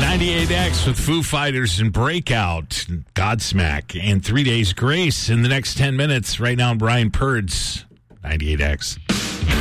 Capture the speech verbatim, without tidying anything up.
ninety-eight X with Foo Fighters and Breakout, Godsmack, and Three Days Grace in the next ten minutes. Right now, Brian Purds, ninety-eight X.